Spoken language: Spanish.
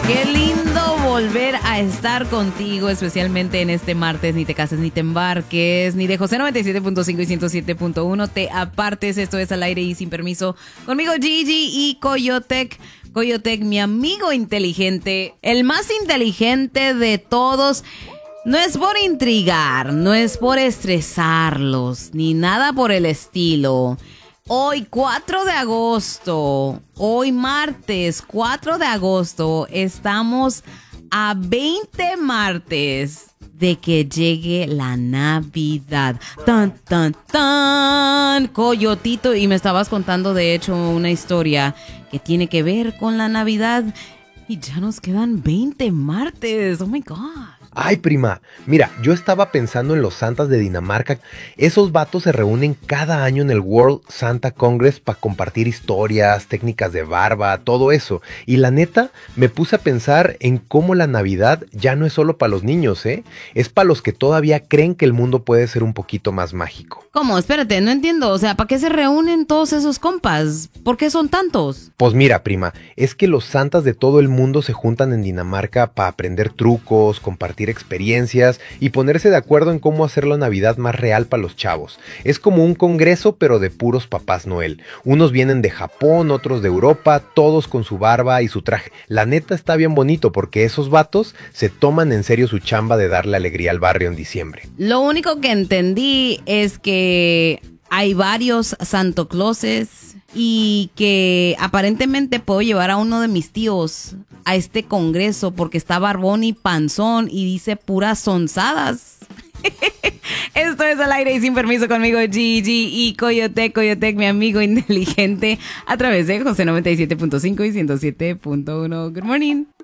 Qué lindo volver a estar contigo, especialmente en este martes. Ni te cases, ni te embarques, ni de José 97.5 y 107.1 te apartes. Esto es Al Aire y Sin Permiso. Conmigo Gigi y Coyotec. Coyotec, mi amigo inteligente, el más inteligente de todos. No es por intrigar, no es por estresarlos, ni nada por el estilo. Hoy 4 de agosto, hoy martes 4 de agosto, estamos a 20 martes de que llegue la Navidad. ¡Tan, tan, tan! Coyotito, y me estabas contando de hecho una historia que tiene que ver con la Navidad. Y ya nos quedan 20 martes. ¡Oh, my God! Ay, prima, mira, yo estaba pensando en los santas de Dinamarca. Esos vatos se reúnen cada año en el World Santa Congress para compartir historias, técnicas de barba, todo eso. Y la neta, me puse a pensar en cómo la Navidad ya no es solo para los niños, ¿eh? Es para los que todavía creen que el mundo puede ser un poquito más mágico. ¿Cómo? Espérate, no entiendo. O sea, ¿para qué se reúnen todos esos compas? ¿Por qué son tantos? Pues mira, prima, es que los santas de todo el mundo se juntan en Dinamarca para aprender trucos, compartir experiencias y ponerse de acuerdo en cómo hacer la Navidad más real para los chavos. Es como un congreso, pero de puros papás Noel. Unos vienen de Japón, otros de Europa, todos con su barba y su traje. La neta está bien bonito porque esos vatos se toman en serio su chamba de darle alegría al barrio en diciembre. Lo único que entendí es que hay varios Santo Clauses y que aparentemente puedo llevar a uno de mis tíos a este congreso porque está barbón y panzón y dice puras sonzadas. Esto es Al Aire y Sin Permiso conmigo Gigi y Coyotec, mi amigo inteligente, a través de José 97.5 y 107.1. Good morning.